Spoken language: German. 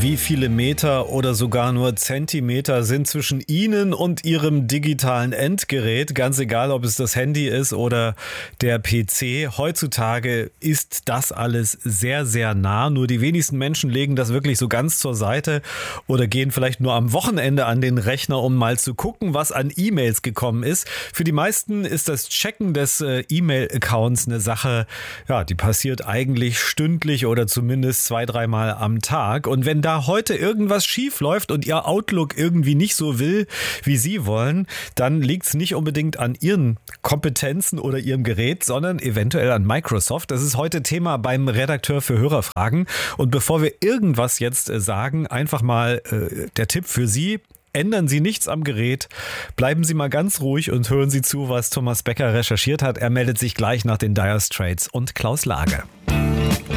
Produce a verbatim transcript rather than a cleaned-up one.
Wie viele Meter oder sogar nur Zentimeter sind zwischen Ihnen und Ihrem digitalen Endgerät? Ganz egal, ob es das Handy ist oder der P C. Heutzutage ist das alles sehr, sehr nah. Nur die wenigsten Menschen legen das wirklich so ganz zur Seite oder gehen vielleicht nur am Wochenende an den Rechner, um mal zu gucken, was an E-Mails gekommen ist. Für die meisten ist das Checken des äh, E-Mail-Accounts eine Sache, ja, die passiert eigentlich stündlich oder zumindest zwei, dreimal am Tag. Und wenn da heute irgendwas schief läuft und Ihr Outlook irgendwie nicht so will, wie Sie wollen, dann liegt es nicht unbedingt an Ihren Kompetenzen oder Ihrem Gerät, sondern eventuell an Microsoft. Das ist heute Thema beim Redakteur für Hörerfragen. Und bevor wir irgendwas jetzt sagen, einfach mal äh, der Tipp für Sie: Ändern Sie nichts am Gerät, bleiben Sie mal ganz ruhig und hören Sie zu, was Thomas Becker recherchiert hat. Er meldet sich gleich nach den Dire Straits und Klaus Lage.